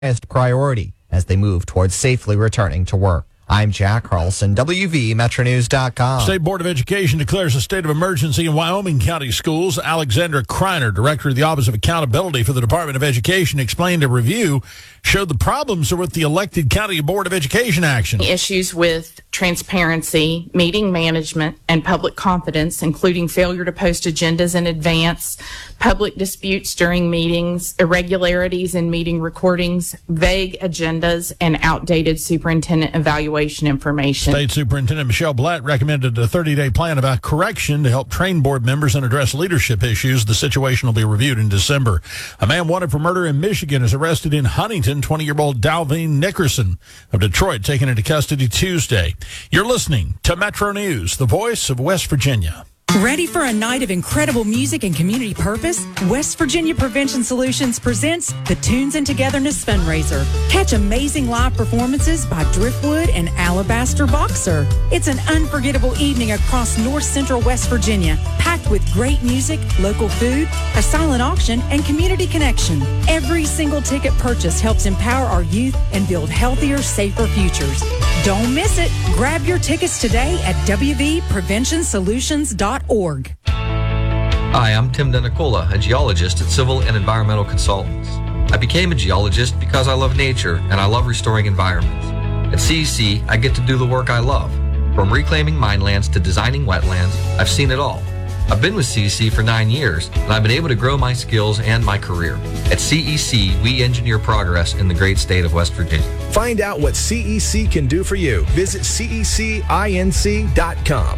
highest priority as they move towards safely returning to work. I'm Jack Carlson, WVMetroNews.com. State Board of Education declares a state of emergency in Wyoming County schools. Alexandra Kreiner, director of the Office of Accountability for the Department of Education, explained a review showed the problems are with the elected County Board of Education action. Issues with transparency, meeting management, and public confidence, including failure to post agendas in advance, public disputes during meetings, irregularities in meeting recordings, vague agendas, and outdated superintendent evaluation information. State Superintendent Michelle Blatt recommended a 30-day plan about correction to help train board members and address leadership issues. The situation will be reviewed in December. A man wanted for murder in Michigan is arrested in Huntington. 20-year-old Dalveen Nickerson of Detroit taken into custody Tuesday. You're listening to Metro News, the voice of West Virginia. Ready for a night of incredible music and community purpose? West Virginia Prevention Solutions presents the Tunes and Togetherness Fundraiser. Catch amazing live performances by Driftwood and Alabaster Boxer. It's an unforgettable evening across North Central West Virginia, packed with great music, local food, a silent auction, and community connection. Every single ticket purchase helps empower our youth and build healthier, safer futures. Don't miss it. Grab your tickets today at wvpreventionsolutions.org. Hi, I'm Tim Denicola, a geologist at Civil and Environmental Consultants. I became a geologist because I love nature and I love restoring environments. At CEC, I get to do the work I love. From reclaiming minelands to designing wetlands, I've seen it all. I've been with CEC for 9 years, and I've been able to grow my skills and my career. At CEC, we engineer progress in the great state of West Virginia. Find out what CEC can do for you. Visit cecinc.com.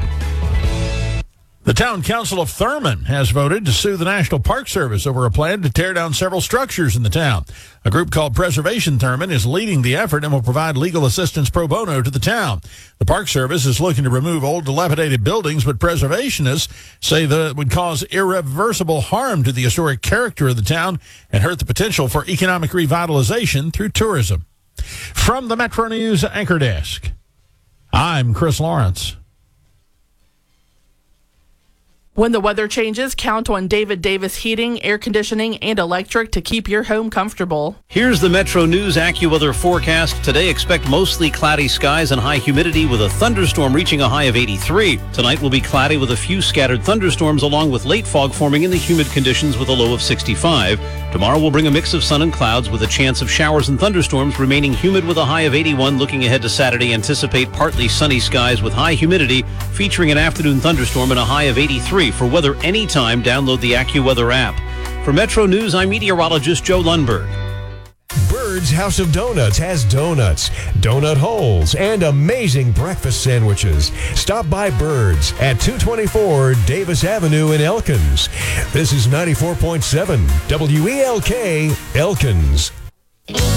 The Town Council of Thurman has voted to sue the National Park Service over a plan to tear down several structures in the town. A group called Preservation Thurman is leading the effort and will provide legal assistance pro bono to the town. The Park Service is looking to remove old, dilapidated buildings, but preservationists say that it would cause irreversible harm to the historic character of the town and hurt the potential for economic revitalization through tourism. From the Metro News Anchor Desk, I'm Chris Lawrence. When the weather changes, count on David Davis Heating, Air Conditioning, and Electric to keep your home comfortable. Here's the Metro News AccuWeather forecast. Today, expect mostly cloudy skies and high humidity with a thunderstorm reaching a high of 83. Tonight will be cloudy with a few scattered thunderstorms along with late fog forming in the humid conditions with a low of 65. Tomorrow will bring a mix of sun and clouds with a chance of showers and thunderstorms remaining humid with a high of 81. Looking ahead to Saturday, anticipate partly sunny skies with high humidity featuring an afternoon thunderstorm and a high of 83. For weather anytime, download the AccuWeather app. For Metro News, I'm meteorologist Joe Lundberg. Bird's House of Donuts has donuts, donut holes, and amazing breakfast sandwiches. Stop by Bird's at 224 Davis Avenue in Elkins. This is 94.7 WELK Elkins.